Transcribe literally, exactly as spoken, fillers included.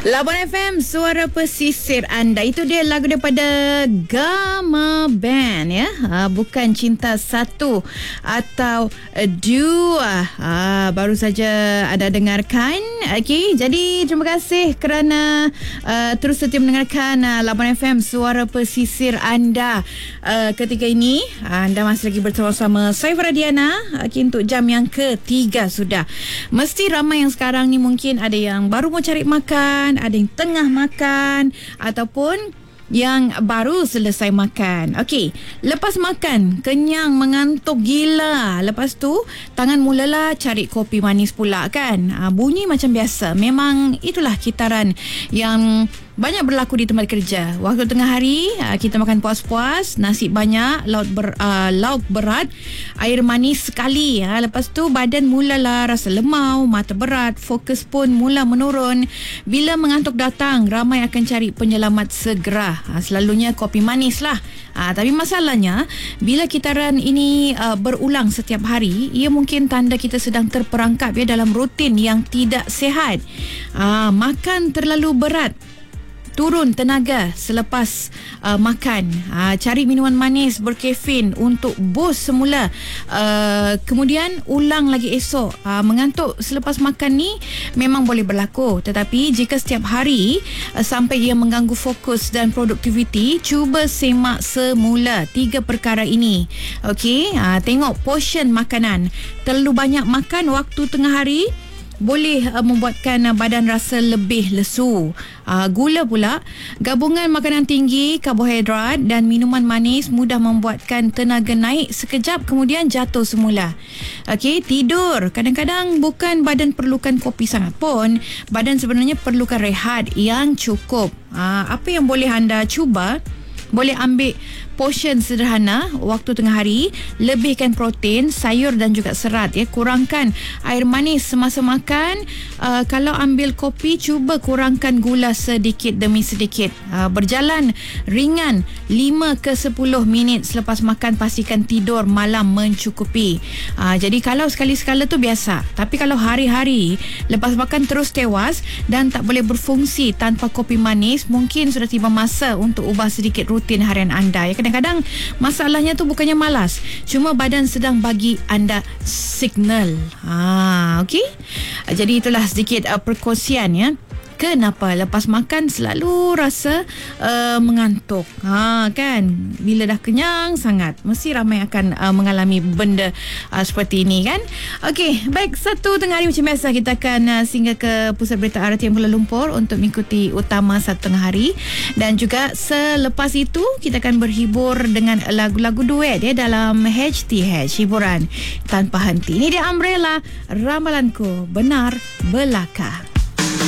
Labuan F M, suara pesisir anda. Itu dia lagu daripada Gamma Band, ya. Ha, bukan Cinta Satu atau Dua. Ha, baru saja anda dengarkan. Okey, jadi terima kasih kerana uh, terus setia mendengarkan uh, Labuan F M, suara pesisir anda. Uh, ketika ini anda masih lagi bersama saya Faradiana. Okey, untuk jam yang ketiga sudah. Mesti ramai yang sekarang ni mungkin ada yang baru mau cari makan, ada yang tengah makan, ataupun yang baru selesai makan. Okey, lepas makan kenyang, mengantuk gila, lepas tu tangan mulalah cari kopi manis pula kan. Ha, bunyi macam biasa. Memang itulah kitaran yang banyak berlaku di tempat kerja. Waktu tengah hari kita makan puas-puas, nasi banyak, lauk ber, uh, lauk berat, air manis sekali. Ha, lepas tu badan mulalah rasa lemau, mata berat, fokus pun mula menurun. Bila mengantuk datang, ramai akan cari penyelamat segera. Ha, selalunya kopi manis lah. Ha, tapi masalahnya bila kitaran ini uh, berulang setiap hari, ia mungkin tanda kita sedang terperangkap ya dalam rutin yang tidak sihat. Ha, makan terlalu berat, turun tenaga selepas uh, makan. Uh, cari minuman manis berkafein untuk boost semula. Uh, kemudian ulang lagi esok. Uh, mengantuk selepas makan ni memang boleh berlaku. Tetapi jika setiap hari uh, sampai ia mengganggu fokus dan produktiviti, cuba semak semula tiga perkara ini. Okey, uh, tengok portion makanan. Terlalu banyak makan waktu tengah hari boleh uh, membuatkan uh, badan rasa lebih lesu. Uh, gula pula, gabungan makanan tinggi, karbohidrat dan minuman manis mudah membuatkan tenaga naik sekejap kemudian jatuh semula. Okey, tidur. Kadang-kadang bukan badan perlukan kopi sangat pun, badan sebenarnya perlukan rehat yang cukup. Uh, apa yang boleh anda cuba? Boleh ambil portion sederhana waktu tengah hari, lebihkan protein, sayur dan juga serat ya. Kurangkan air manis semasa makan. Uh, kalau ambil kopi, cuba kurangkan gula sedikit demi sedikit. Uh, berjalan ringan lima ke sepuluh minit selepas makan, pastikan tidur malam mencukupi. Uh, jadi kalau sekali-sekala tu biasa, tapi kalau hari-hari lepas makan terus tewas dan tak boleh berfungsi tanpa kopi manis, mungkin sudah tiba masa untuk ubah sedikit rutin harian anda ya. Kadang-kadang masalahnya tu bukannya malas, cuma badan sedang bagi anda signal. Ha, okey. Jadi itulah sedikit uh, perkongsian ya. Kenapa lepas makan selalu rasa uh, mengantuk? Ha, kan? Bila dah kenyang sangat, mesti ramai akan uh, mengalami benda uh, seperti ini kan? Okey, baik, satu tengah hari macam biasa kita akan uh, singgah ke Pusat Berita R T M Kuala Lumpur untuk mengikuti utama satu tengah hari, dan juga selepas itu kita akan berhibur dengan lagu-lagu duet ya dalam H T H, hiburan tanpa henti. Ini dia Umbrella, ramalanku benar belaka.